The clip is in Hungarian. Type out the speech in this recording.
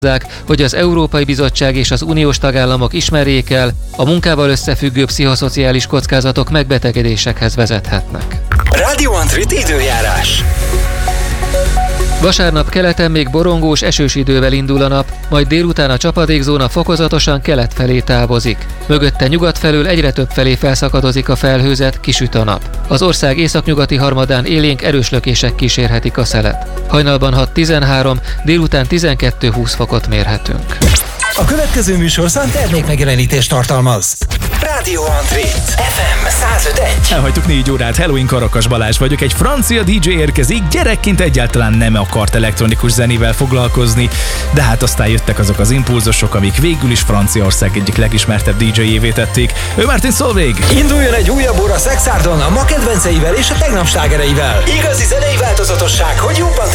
hogy az Európai Bizottság és az uniós tagállamok ismerjék el, a munkával összefüggő pszichoszociális kockázatok megbetegedésekhez vezethetnek. Radio Antrit időjárás. Vasárnap keleten még borongós, esős idővel indul a nap, majd délután a csapadékzóna fokozatosan kelet felé távozik. Mögötte nyugat felől egyre több felé felszakadozik a felhőzet, kisüt a nap. Az ország északnyugati harmadán élénk erős lökések kísérhetik a szelet. Hajnalban 6-13, délután 12-20 fokot mérhetünk. A következő műsorszám termékmegjelenítést tartalmaz. Radio Antrit FM 105.1. Elhagytuk 4 órát, Halloween, Karakas Balázs vagyok. Egy francia DJ érkezik, gyerekként egyáltalán nem akart elektronikus zenével foglalkozni, de hát aztán jöttek azok az impulzusok, amik végül is Franciaország egyik legismertebb DJ-jévé tették. Ő Martin Solveig. Induljon egy újabb óra Szexárdon a ma kedvenceivel és a tegnap slágereivel. Igazi zenei változatosság, hogy jobban